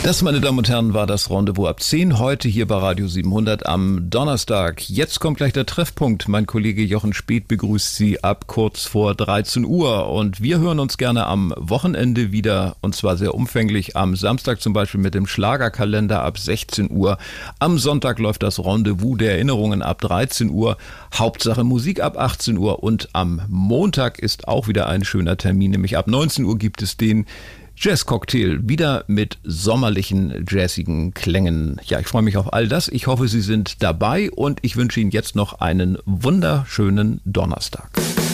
Das, meine Damen und Herren, war das Rendezvous ab 10 heute hier bei Radio 700 am Donnerstag. Jetzt kommt gleich der Treffpunkt. Mein Kollege Jochen Speth begrüßt Sie ab kurz vor 13 Uhr. Und wir hören uns gerne am Wochenende wieder, und zwar sehr umfänglich. Am Samstag zum Beispiel mit dem Schlagerkalender ab 16 Uhr. Am Sonntag läuft das Rendezvous der Erinnerungen ab 13 Uhr. Hauptsache Musik ab 18 Uhr. Und am Montag ist auch wieder ein schöner Termin, nämlich ab 19 Uhr gibt es den Jazz-Cocktail, wieder mit sommerlichen, jazzigen Klängen. Ja, ich freue mich auf all das. Ich hoffe, Sie sind dabei und ich wünsche Ihnen jetzt noch einen wunderschönen Donnerstag.